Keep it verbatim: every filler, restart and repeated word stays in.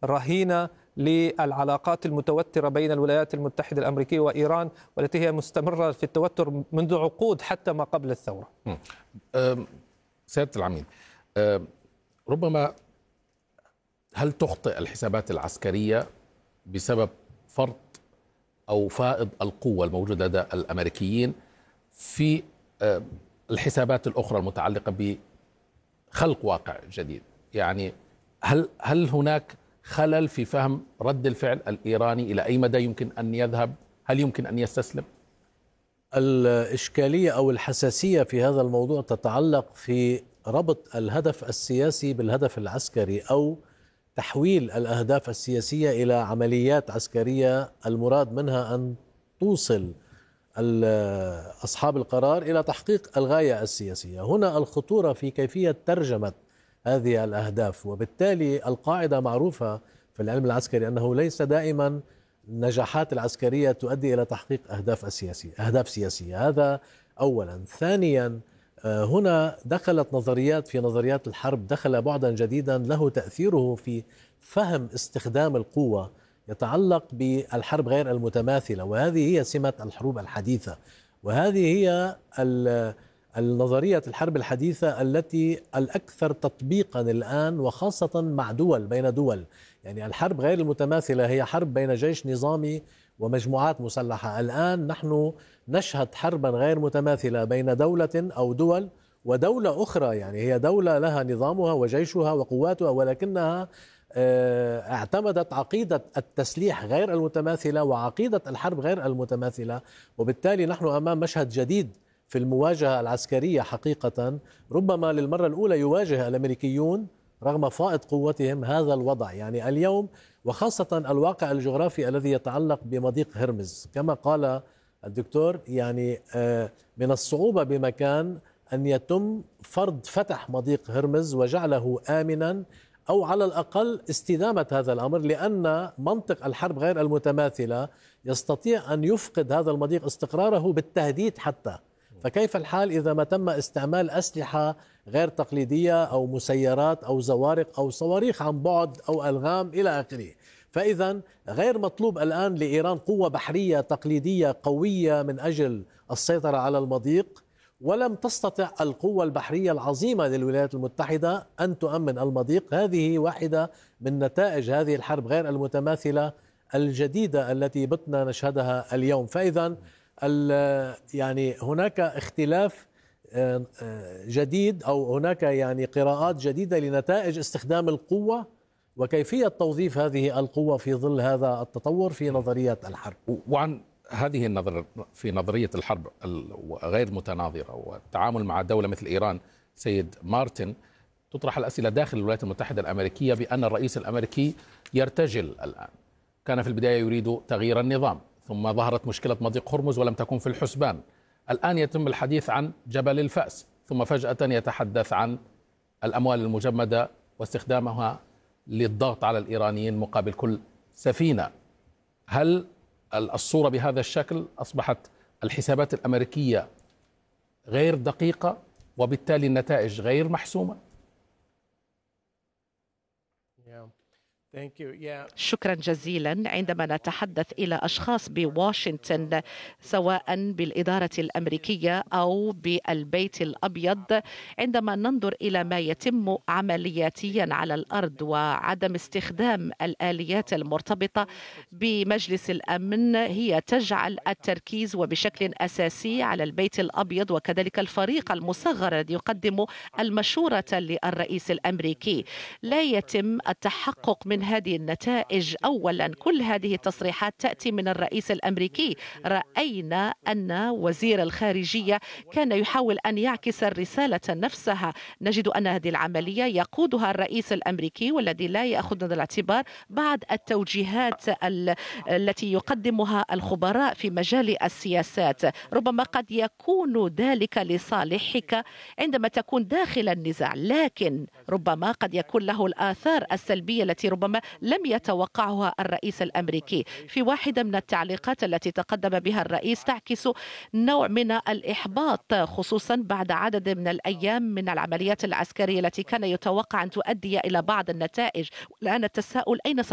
رهينة للعلاقات المتوترة بين الولايات المتحدة الأمريكية وإيران، والتي هي مستمرة في التوتر منذ عقود حتى ما قبل الثورة. سيادة العميد، ربما هل تخطئ الحسابات العسكرية بسبب فرط أو فائض القوة الموجودة لدى الأمريكيين في الحسابات الأخرى المتعلقة بخلق واقع جديد؟ يعني هل هل هناك خلل في فهم رد الفعل الإيراني؟ إلى أي مدى يمكن أن يذهب؟ هل يمكن أن يستسلم؟ الإشكالية أو الحساسية في هذا الموضوع تتعلق في ربط الهدف السياسي بالهدف العسكري، أو تحويل الأهداف السياسية إلى عمليات عسكرية المراد منها أن توصل أصحاب القرار إلى تحقيق الغاية السياسية. هنا الخطورة في كيفية ترجمة هذه الأهداف، وبالتالي القاعدة معروفة في العلم العسكري أنه ليس دائما النجاحات العسكرية تؤدي إلى تحقيق أهداف السياسية أهداف سياسية. هذا أولا. ثانيا، هنا دخلت نظريات في نظريات الحرب، دخل بعدا جديدا له تأثيره في فهم استخدام القوة يتعلق بالحرب غير المتماثلة، وهذه هي سمة الحروب الحديثة، وهذه هي النظرية الحرب الحديثة التي الأكثر تطبيقا الآن، وخاصة مع دول بين دول. يعني الحرب غير المتماثلة هي حرب بين جيش نظامي ومجموعات مسلحة. الآن نحن نشهد حربا غير متماثلة بين دولة أو دول ودولة أخرى، يعني هي دولة لها نظامها وجيشها وقواتها، ولكنها اعتمدت عقيدة التسليح غير المتماثلة وعقيدة الحرب غير المتماثلة. وبالتالي نحن أمام مشهد جديد في المواجهة العسكرية حقيقة. ربما للمرة الأولى يواجه الأمريكيون رغم فائض قوتهم هذا الوضع. يعني اليوم، وخاصة الواقع الجغرافي الذي يتعلق بمضيق هرمز، كما قال الدكتور، يعني من الصعوبة بمكان أن يتم فرض فتح مضيق هرمز وجعله آمنا، أو على الأقل استدامة هذا الأمر، لأن منطق الحرب غير المتماثلة يستطيع أن يفقد هذا المضيق استقراره بالتهديد حتى. فكيف الحال إذا ما تم استعمال أسلحة غير تقليدية أو مسيرات أو زوارق أو صواريخ عن بعد أو ألغام إلى آخره؟ فإذا غير مطلوب الآن لإيران قوة بحرية تقليدية قوية من أجل السيطرة على المضيق، ولم تستطع القوة البحرية العظيمة للولايات المتحدة أن تؤمن المضيق. هذه واحدة من نتائج هذه الحرب غير المتماثلة الجديدة التي بتنا نشهدها اليوم. فإذا يعني هناك اختلاف جديد، أو هناك يعني قراءات جديدة لنتائج استخدام القوة وكيفية توظيف هذه القوة في ظل هذا التطور في نظرية الحرب. وعن هذه النظر في نظرية الحرب غير متناظرة والتعامل مع دولة مثل إيران، سيد مارتن، تطرح الأسئلة داخل الولايات المتحدة الأمريكية بأن الرئيس الأمريكي يرتجل الآن. كان في البداية يريد تغيير النظام، ثم ظهرت مشكلة مضيق هرمز ولم تكن في الحسبان. الآن يتم الحديث عن جبل الفأس، ثم فجأة يتحدث عن الأموال المجمدة واستخدامها للضغط على الإيرانيين مقابل كل سفينة. هل الصورة بهذا الشكل أصبحت الحسابات الأمريكية غير دقيقة وبالتالي النتائج غير محسومة؟ شكرا جزيلا. عندما نتحدث إلى أشخاص بواشنطن، سواء بالإدارة الأمريكية أو بالبيت الأبيض، عندما ننظر إلى ما يتم عملياتيا على الأرض وعدم استخدام الآليات المرتبطة بمجلس الأمن، هي تجعل التركيز وبشكل أساسي على البيت الأبيض وكذلك الفريق المصغر الذي يقدم المشورة للرئيس الأمريكي. لا يتم التحقق من هذه النتائج. أولا، كل هذه التصريحات تأتي من الرئيس الأمريكي. رأينا أن وزير الخارجية كان يحاول أن يعكس الرسالة نفسها. نجد أن هذه العملية يقودها الرئيس الأمريكي، والذي لا يأخذ من الاعتبار بعض التوجيهات التي يقدمها الخبراء في مجال السياسات. ربما قد يكون ذلك لصالحك عندما تكون داخل النزاع، لكن ربما قد يكون له الآثار السلبية التي ربما لم يتوقعها الرئيس الأمريكي. في واحدة من التعليقات التي تقدم بها الرئيس تعكس نوع من الإحباط، خصوصا بعد عدد من الأيام من العمليات العسكرية التي كان يتوقع أن تؤدي إلى بعض النتائج. الآن التساؤل: أين